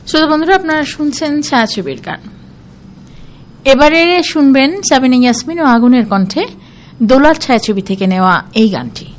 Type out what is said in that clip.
শ্রোতা বন্ধুরা, আপনারা শুনছেন ছায়াছবির গান। এবারে শুনবেন সাবিনা ইয়াসমিন ও আগুনের কণ্ঠে দোলার ছায়াছবি থেকে নেওয়া এই গানটি।